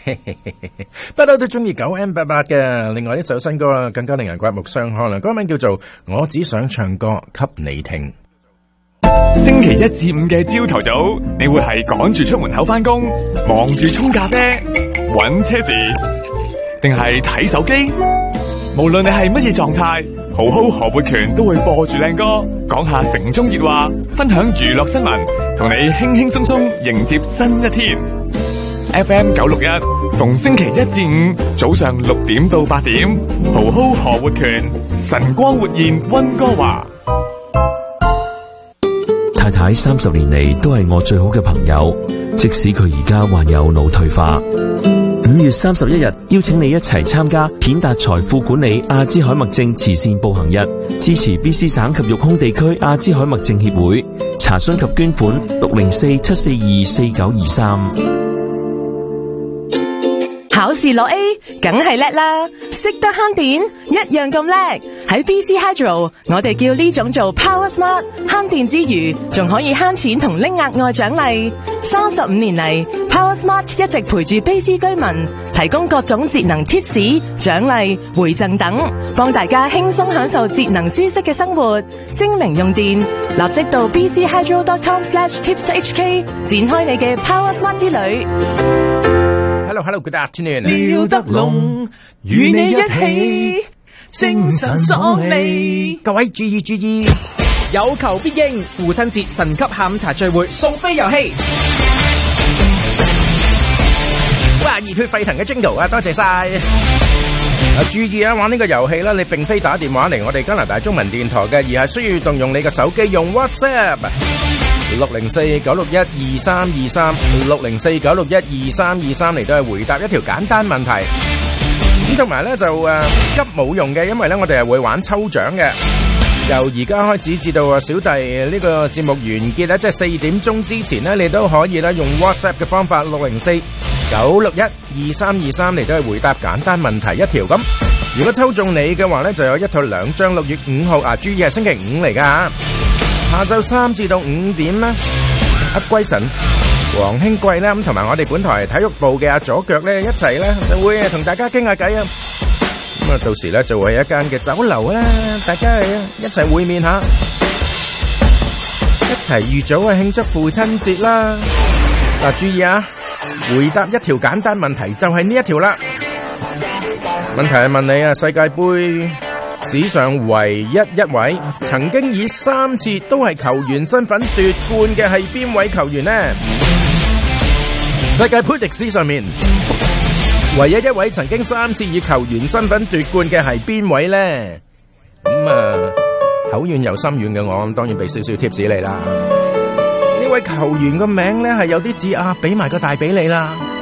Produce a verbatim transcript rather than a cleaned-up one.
不嬲都中意九 M 八八嘅。另外呢首新歌啦，更加令人刮目相看啦。歌名叫做《我只想唱歌給你聽》。 星期一至五嘅朝頭早，你會係趕住出門口返工，忙住沖咖啡、搵車匙，定係睇手機？無論你係乜嘢狀態，好好何活拳都會播住靚歌，講下城中熱話，分享娛樂新聞，同你輕輕鬆鬆迎接新一天。F M 九六一，逢星期一至五早上六點到八點，好好何活拳，晨光活現溫哥華。 太太三十年嚟都係我最好嘅朋友，即使佢而家患有腦退化。五月三十一日，邀請你一齊參加顯達財富管理阿茲海默症慈善步行日，支持 B C 省及育空地區阿茲海默症協會。查詢及捐款六零四七四二四九二三。 考試攞 A， 梗係叻啦，識得慳電一樣咁叻。喺 B C Hydro， 我哋叫呢種做 Power Smart， 慳電之餘，仲可以慳錢同拎額外獎勵。三十五年嚟 ，Power Smart 一直陪住 B C 居民，提供各種節能貼士、獎勵、回贈等，幫大家輕鬆享受節能舒適嘅生活。精明用電，立即到 b c hydro dot com slash tips h k 展開你嘅 Power Smart 之旅。 Hello，Hello，Good afternoon。 廖德龍與你一起精神爽利。 各位注意注意， 有求必應，父親節神級下午茶聚會送飛遊戲。 哇！熱血沸騰嘅 Jingle 啊，多謝晒。啊，注意啊，玩呢個遊戲啦，你並非打電話嚟我哋加拿大中文電台嘅，而係需要動用你嘅手機，用 WhatsApp。六零四九六一二三二三，六零四九六一二三二三嚟到係回答一條簡單問題。咁同埋咧就誒急冇用嘅，因為咧我哋係會玩抽獎嘅。由而家開始至到啊小弟呢個節目完結咧，即係四點鐘之前咧，你都可以咧用 WhatsApp 嘅方法六零四九六一二三二三嚟到係回答簡單問題一條。咁如果抽中你嘅話咧，就有一套兩張六月五號啊，注意係星期五嚟噶。下晝三至到五點咧，阿龜神、黃興貴咧，咁同埋我哋本台體育部嘅阿左腳咧，一齊咧就會同大家傾下偈啊！咁啊，到時咧就會喺一間嘅酒樓啦，大家一齊會面下，一齊預早去慶祝父親節啦！嗱，注意啊，回答一條簡單問題就係呢一條啦。問題係問你啊，世界盃史上唯一一位曾經以三次都係球員身份奪冠嘅係邊位球員呢？世界盃歷史上面唯一一位曾經三次以球員身份奪冠嘅係邊位呢？咁、嗯、啊，口遠又心遠嘅我，咁當然俾少少貼士你啦。呢位球員個名咧係有啲似啊，俾埋個大髀你啦。